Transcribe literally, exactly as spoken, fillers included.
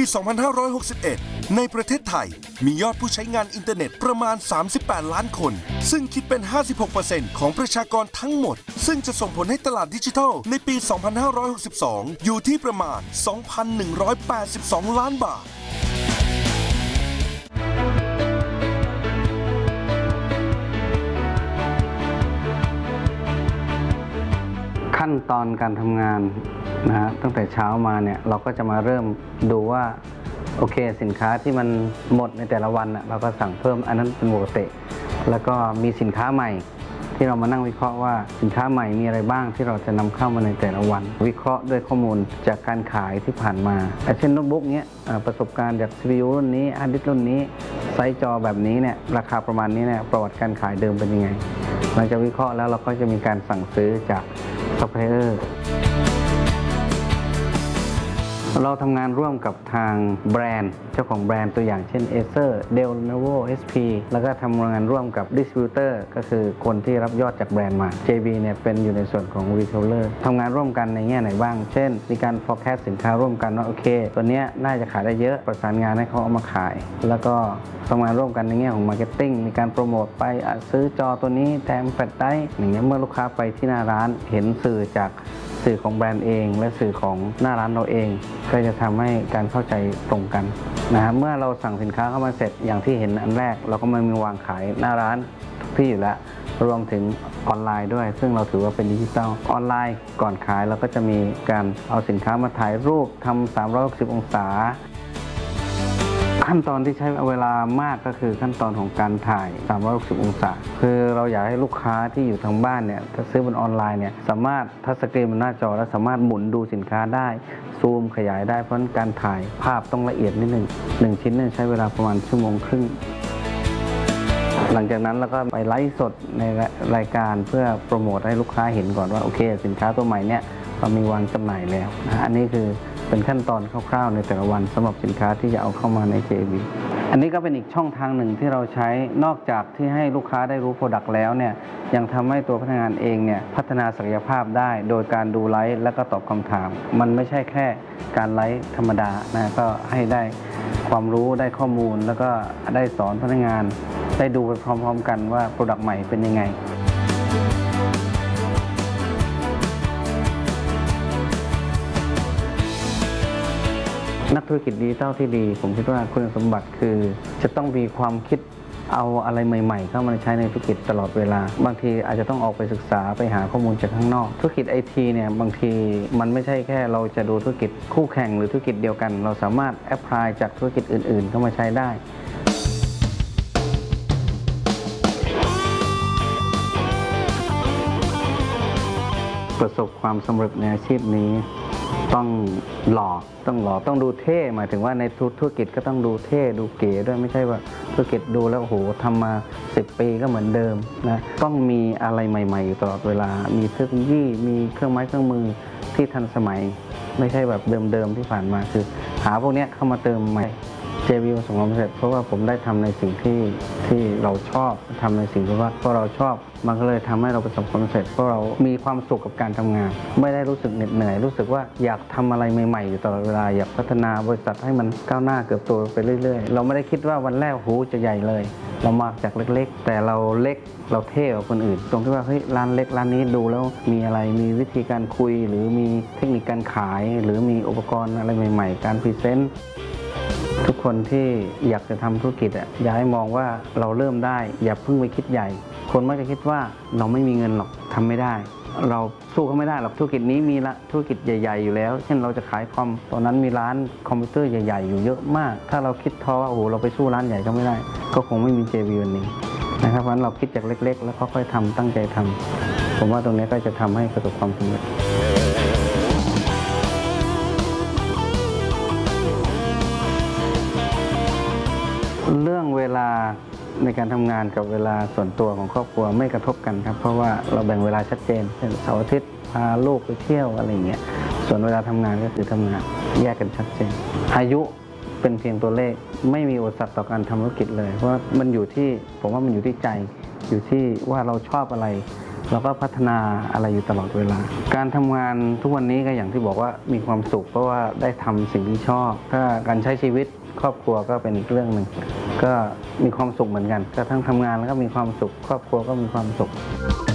สองพันห้าร้อยหกสิบเอ็ด ในประเทศไทยมียอดผู้ใช้งานอินเทอร์เน็ตประมาณ สามสิบแปด ล้านคน ซึ่งคิดเป็น ห้าสิบหกเปอร์เซ็นต์ ของประชากรทั้งหมด ซึ่งจะส่งผลให้ตลาดดิจิทัลในปี สองพันห้าร้อยหกสิบสอง อยู่ที่ประมาณ สองพันหนึ่งร้อยแปดสิบสอง ล้านบาทขั้นตอนการทำงานนะฮะตั้งแต่เช้ามาเนี่ยเราก็จะมาเริ่มดูว่าโอเคสินค้าที่มันหมดในแต่ละวันเราก็สั่งเพิ่มอันนั้นเป็นปกติแล้วก็มีสินค้าใหม่ที่เรามานั่งวิเคราะห์ว่าสินค้าใหม่มีอะไรบ้างที่เราจะนำเข้ามาในแต่ละวันวิเคราะห์ด้วยข้อมูลจากการขายที่ผ่านมาเช่นโน้ตบุ๊กเนี้ยประสบการณ์จาก ซี พี ยู รุ่นนี้ฮาร์ดดิสก์รุ่นนี้ไซส์จอแบบนี้เนี่ยราคาประมาณนี้เนี่ยประวัติการขายเดิมเป็นยังไงหลังจากวิเคราะห์แล้วเราก็จะมีการสั่งซื้อจากซัพพลายเออร์เราทำงานร่วมกับทางแบรนด์เจ้าของแบรนด์ตัวอย่างเช่น Acer Dell Lenovo เอช พี แล้วก็ทำงานร่วมกับ Distributor ก็คือคนที่รับยอดจากแบรนด์มา เจ บี เนี่ยเป็นอยู่ในส่วนของ Retailer ทำงานร่วมกันในแง่ไหนบ้างเช่นมีการ forecast สินค้าร่วมกันว่าโอเคตัวนี้น่าจะขายได้เยอะประสานงานให้เขาเอามาขายแล้วก็ทำงานร่วมกันในแง่ของ Marketing มีการโปรโมทไปซื้อจอตัวนี้แถมแฟลชไดรฟ์อย่างเงี้ยเมื่อลูกค้าไปที่หน้าร้านเห็นสื่อจากสื่อของแบรนด์เองและสื่อของหน้าร้านเราเองก็จะทำให้การเข้าใจตรงกันนะฮะเมื่อเราสั่งสินค้าเข้ามาเสร็จอย่างที่เห็นอันแรกเราก็มามีวางขายหน้าร้านทุกที่อยู่แล้วรวมถึงออนไลน์ด้วยซึ่งเราถือว่าเป็นดิจิตอลออนไลน์ก่อนขายเราก็จะมีการเอาสินค้ามาถ่ายรูปทำสามร้อยหกสิบองศาขั้นตอนที่ใช้เวลามากก็คือขั้นตอนของการถ่ายสามร้อยหกสิบองศาคือเราอยากให้ลูกค้าที่อยู่ทางบ้านเนี่ยถ้าซื้อบนออนไลน์เนี่ยสามารถทัชสกรีนบนหน้าจอและสามารถหมุนดูสินค้าได้ซูมขยายได้เพราะการถ่ายภาพต้องละเอียดนิดหนึ่งหนึ่งชิ้นเนี่ยใช้เวลาประมาณชั่วโมงครึ่งหลังจากนั้นเราก็ไปไลฟ์สดในรายการเพื่อโปรโมทให้ลูกค้าเห็นก่อนว่าโอเคสินค้าตัวใหม่เนี่ยเรามีวางจำหน่ายแล้วนะอันนี้คือเป็นขั้นตอนคร่าวๆในแต่ละวันสำหรับสินค้าที่จะเอาเข้ามาใน เจ บี อันนี้ก็เป็นอีกช่องทางหนึ่งที่เราใช้นอกจากที่ให้ลูกค้าได้รู้โปรดักต์แล้วเนี่ยยังทำให้ตัวพนักงานเองเนี่ยพัฒนาศักยภาพได้โดยการดูไลฟ์และก็ตอบคำถามมันไม่ใช่แค่การไลฟ์ธรรมดานะก็ให้ได้ความรู้ได้ข้อมูลแล้วก็ได้สอนพนักงานได้ดูไปพร้อมๆกันว่าโปรดักต์ใหม่เป็นยังไงนักธุรกิจดิจิทัลที่ดีผมคิดว่าคุณสมบัติคือจะต้องมีความคิดเอาอะไรใหม่ๆเข้ามาใช้ในธุรกิจตลอดเวลาบางทีอาจจะต้องออกไปศึกษาไปหาข้อมูลจากข้างนอกธุรกิจไอทีเนี่ยบางทีมันไม่ใช่แค่เราจะดูธุรกิจคู่แข่งหรือธุรกิจเดียวกันเราสามารถแอพพลายจากธุรกิจอื่นๆเข้ามาใช้ได้ประสบความสำเร็จในอาชีพนี้ต้องหล่อต้องหล่อต้องดูเท่หมายถึงว่าในธุรกิจก็ต้องดูเท่ดูเก๋ด้วยไม่ใช่ว่าธุรกิจดูแล้วโอ้โหทำมาสิบปีก็เหมือนเดิมนะต้องมีอะไรใหม่ๆอยู่ตลอดเวลามีเทคโนโลยีมีเครื่องไม้เครื่องมือที่ทันสมัยไม่ใช่แบบเดิมๆที่ผ่านมาคือหาพวกนี้เข้ามาเติมใหม่ เจ บี ประสบความสำเร็จเพราะว่าผมได้ทำในสิ่งที่ที่เราชอบทำในสิ่งที่ว่าเพราะเราชอบมันก็เลยทำให้เราประสบความสำเร็จเพราะเรามีความสุขกับการทำงานไม่ได้รู้สึกเหน็ดเหนื่อยรู้สึกว่าอยากทำอะไรใหม่ๆอยู่ตลอดเวลาอยากพัฒนาบริษัทให้มันก้าวหน้าเกิดโตไปเรื่อยๆเราไม่ได้คิดว่าวันแรกหูจะใหญ่เลยเรามาจากเล็กๆแต่เราเล็กเราเท่กว่าคนอื่นตรงที่ว่าเฮ้ยร้านเล็กร้านนี้ดูแล้วมีอะไรมีวิธีการคุยหรือมีเทคนิคการขายหรือมีอุปกรณ์อะไรใหม่ๆการพรีเซนต์ทุกคนที่อยากจะทำธุรกิจอ่ะอย่าให้มองว่าเราเริ่มได้อย่าเพิ่งไปคิดใหญ่คนมักจะคิดว่าเราไม่มีเงินหรอกทำไม่ได้เราสู้เขาไม่ได้หรอกธุรกิจนี้มีละธุรกิจใหญ่ๆอยู่แล้วเช่นเราจะขายคอมตอนนั้นมีร้านคอมพิวเตอร์ใหญ่ๆอยู่เยอะมากถ้าเราคิดท้อว่าโอ้โหเราไปสู้ร้านใหญ่ก็ไม่ได้ก็คงไม่มี เจ บี วันนี้นะครับเพราะฉะนั้นเราคิดจากเล็กๆแล้วค่อยๆทำตั้งใจทำผมว่าตรงนี้ก็จะทำให้ประสบความสำเร็จเรื่องเวลาในการทำงานกับเวลาส่วนตัวของครอบครัวไม่กระทบกันครับเพราะว่าเราแบ่งเวลาชัดเจนเช่นเสาร์อาทิตย์พาลูกไปเที่ยวอะไรเงี้ยส่วนเวลาทำงานก็คือทำงานแยกกันชัดเจนอายุเป็นเพียงตัวเลขไม่มีอุปสรรคต่อการทำธุรกิจเลยเพราะมันอยู่ที่ผมว่ามันอยู่ที่ใจอยู่ที่ว่าเราชอบอะไรเราก็พัฒนาอะไรอยู่ตลอดเวลาการทำงานทุกวันนี้ก็อย่างที่บอกว่ามีความสุขเพราะว่าได้ทำสิ่งที่ชอบถ้าการใช้ชีวิตครอบครัวก็เป็นเรื่องหนึ่งก็มีความสุขเหมือนกันก็ทั้งทำงานแล้วก็มีความสุขครอบครัวก็มีความสุข